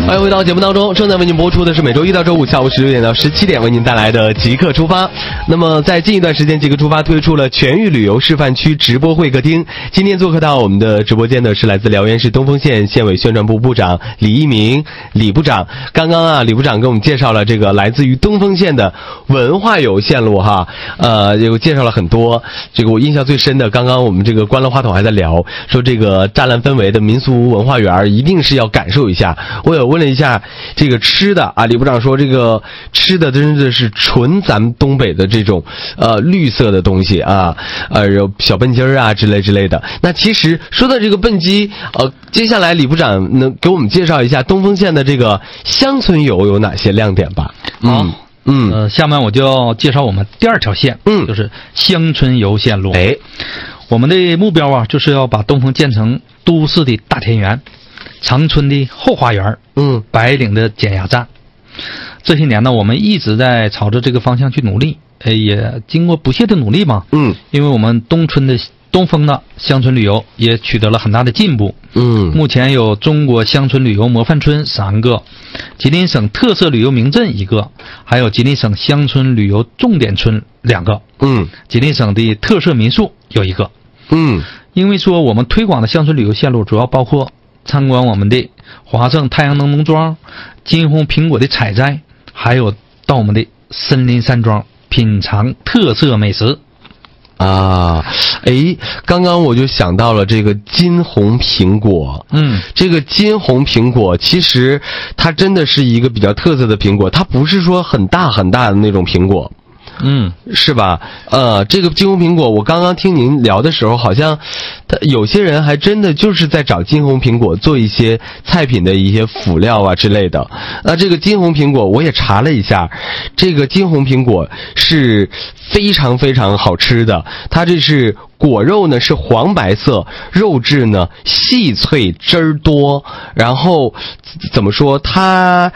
欢迎回到节目当中，正在为您播出的是每周一到周五下午16点到17点为您带来的极客出发。那么在近一段时间，极客出发推出了全域旅游示范区直播会客厅。今天做客到我们的直播间的是来自辽源市东丰县县委宣传部部长李一鸣李部长。刚刚李部长给我们介绍了这个来自于东丰县的文化游线路哈，有介绍了很多。这个我印象最深的，刚刚我们这个关了话筒还在聊，说这个栅栏氛围的民俗文化园一定是要感受一下。我也问了一下这个吃的啊，李部长说这个吃的真的是纯咱们东北的这种绿色的东西啊，有小笨鸡啊之类的。那其实说到这个笨鸡，接下来李部长能给我们介绍一下东丰县的这个乡村游有哪些亮点吧？ 下面我就要介绍我们第二条线，就是乡村游线路。我们的目标啊，就是要把东丰建成都市的大田园，长春的后花园，白领的减压站。这些年呢，我们一直在朝着这个方向去努力，也经过不懈的努力嘛。因为我们东丰的乡村旅游也取得了很大的进步。目前有中国乡村旅游模范村3个，吉林省特色旅游名镇1个，还有吉林省乡村旅游重点村2个。吉林省的特色民宿有1个。因为说我们推广的乡村旅游线路主要包括参观我们的华盛太阳能农庄、金红苹果的采摘，还有到我们的森林山庄品尝特色美食。 刚刚我就想到了这个金红苹果。这个金红苹果其实它真的是一个比较特色的苹果，它不是说很大很大的那种苹果。是吧？这个金红苹果，我刚刚听您聊的时候，好像有些人还真的就是在找金红苹果做一些菜品的一些辅料啊之类的。那这个金红苹果，我也查了一下，这个金红苹果是非常非常好吃的。它这是果肉呢是黄白色，肉质呢细脆，汁儿多。然后怎么说？它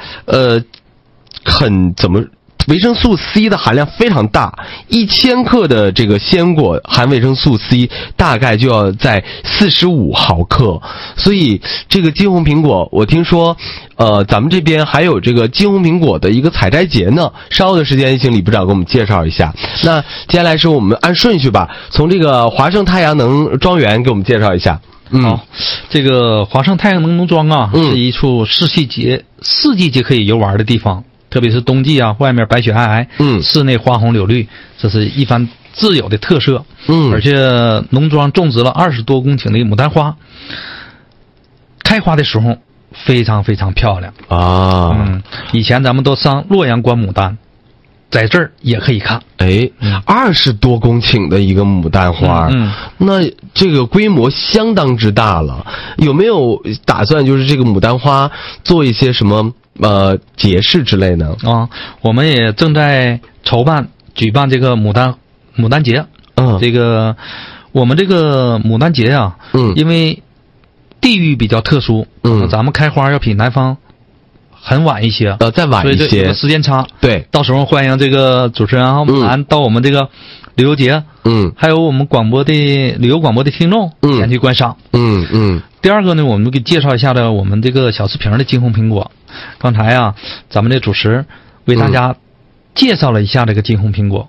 维生素 C 的含量非常大，1000克的这个鲜果含维生素 C 大概就要在45毫克，所以这个金红苹果，我听说，咱们这边还有这个金红苹果的一个采摘节呢，稍后的时间请李部长给我们介绍一下。那接下来是我们按顺序吧，从这个华盛太阳能庄园给我们介绍一下。 好，这个华盛太阳能农庄啊，是一处4季节可以游玩的地方。特别是冬季啊，外面白雪皑皑，室内花红柳绿，这是一番自有的特色。而且农庄种植了20多公顷的牡丹花，开花的时候非常非常漂亮啊。以前咱们都上洛阳观牡丹，在这儿也可以看。20多公顷的一个牡丹花，那这个规模相当之大了。有没有打算就是这个牡丹花做一些什么节事之类呢？我们也正在举办这个牡丹节。这个我们这个牡丹节啊，因为地域比较特殊，咱们开花要比南方很晚一些， 再晚一些， 有时间差。 对， 到时候欢迎这个主持人到我们这个旅游节，还有我们旅游广播的听众前去观赏。第二个呢，我们给介绍一下我们这个小视频的金红苹果。刚才啊，咱们的主持为大家介绍了一下这个金红苹果。